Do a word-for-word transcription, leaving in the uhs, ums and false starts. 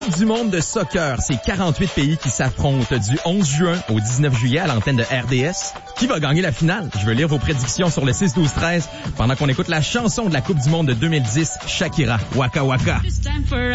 Du monde de soccer, c'est quarante-huit pays qui s'affrontent du onze juin au dix-neuf juillet à l'antenne de R D S. Qui va gagner la finale? Je veux lire vos prédictions sur le six douze treize pendant qu'on écoute la chanson de la Coupe du monde de deux mille dix, Shakira, Waka Waka.